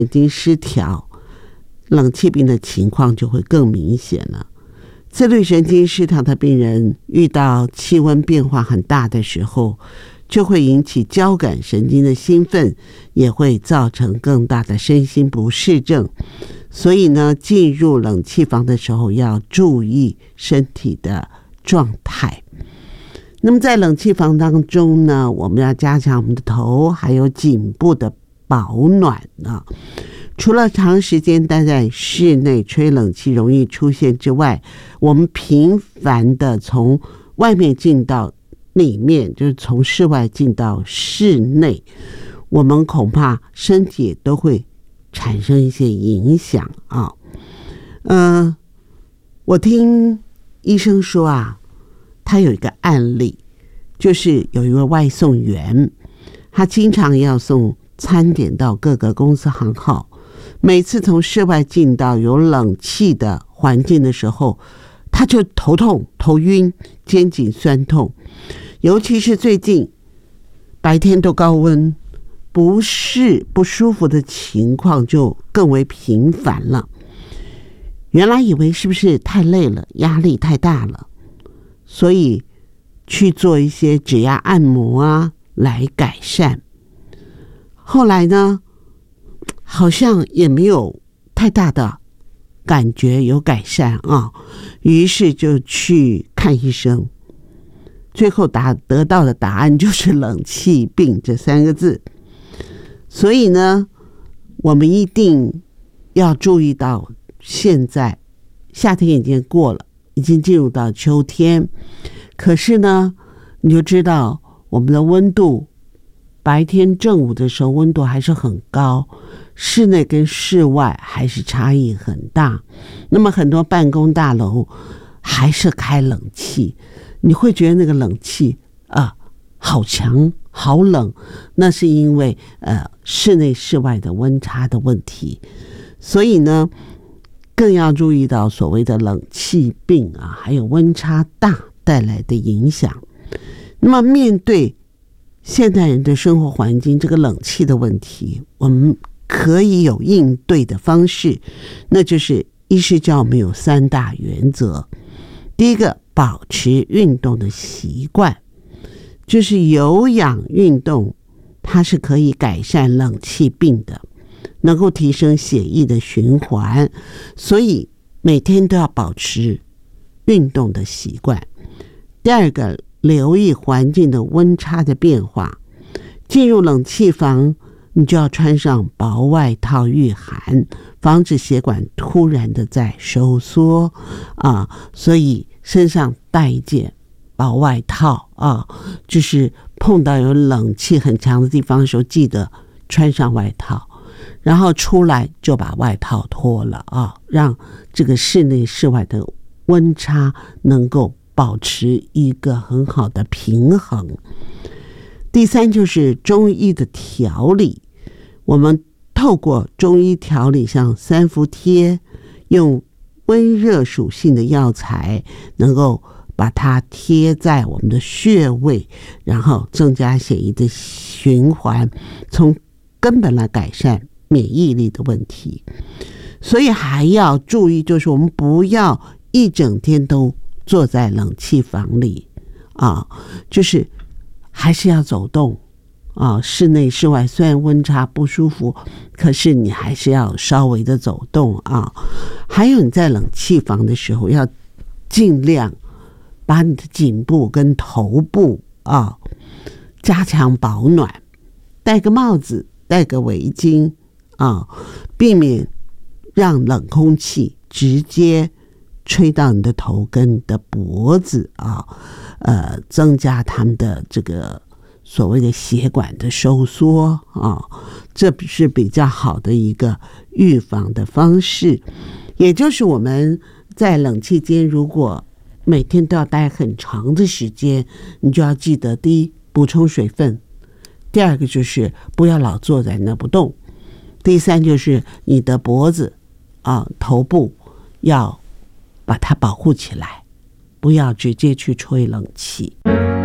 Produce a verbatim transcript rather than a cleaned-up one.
神经失调，冷气病的情况就会更明显了。自律神经失调的病人遇到气温变化很大的时候，就会引起交感神经的兴奋，也会造成更大的身心不适症。所以呢，进入冷气房的时候要注意身体的状态。那么在冷气房当中呢，我们要加强我们的头还有颈部的保暖啊。除了长时间待在室内吹冷气容易出现之外，我们频繁的从外面进到里面，就是从室外进到室内，我们恐怕身体都会产生一些影响啊。呃，我听医生说啊，他有一个案例，就是有一位外送员，他经常要送餐点到各个公司行号，每次从室外进到有冷气的环境的时候，他就头痛、头晕、肩颈酸痛，尤其是最近白天都高温，不适不舒服的情况就更为频繁了。原来以为是不是太累了，压力太大了，所以去做一些指压按摩啊来改善。后来呢，好像也没有太大的感觉有改善啊，于是就去看医生，最后答得到的答案就是冷气病这三个字。所以呢，我们一定要注意到，现在夏天已经过了，已经进入到秋天，可是呢，你就知道我们的温度，白天正午的时候温度还是很高，室内跟室外还是差异很大。那么很多办公大楼还是开冷气，你会觉得那个冷气啊好强好冷，那是因为呃室内室外的温差的问题。所以呢，更要注意到所谓的冷气病啊，还有温差大带来的影响。那么面对现代人的生活环境这个冷气的问题，我们可以有应对的方式，那就是医师教我们有三大原则。第一个，保持运动的习惯，就是有氧运动，它是可以改善冷气病的，能够提升血液的循环，所以每天都要保持运动的习惯。第二个，留意环境的温差的变化，进入冷气房，你就要穿上薄外套御寒，防止血管突然的在收缩啊，所以身上带一件薄外套啊，就是碰到有冷气很强的地方的时候，记得穿上外套，然后出来就把外套脱了啊，让这个室内室外的温差能够保持一个很好的平衡。第三，就是中医的调理，我们透过中医调理，像三伏贴，用温热属性的药材，能够把它贴在我们的穴位，然后增加血液的循环，从根本来改善免疫力的问题。所以还要注意，就是我们不要一整天都坐在冷气房里啊，就是还是要走动啊，室内室外虽然温差不舒服，可是你还是要稍微的走动啊。还有你在冷气房的时候，要尽量把你的颈部跟头部啊加强保暖，戴个帽子，戴个围巾啊，避免让冷空气直接吹到你的头跟你的脖子啊，呃，增加他们的这个所谓的血管的收缩啊，这是比较好的一个预防的方式。也就是我们在冷气间，如果每天都要待很长的时间，你就要记得，第一，补充水分；第二个就是不要老坐在那不动；第三就是你的脖子啊、头部要把它保护起来，不要直接去吹冷气。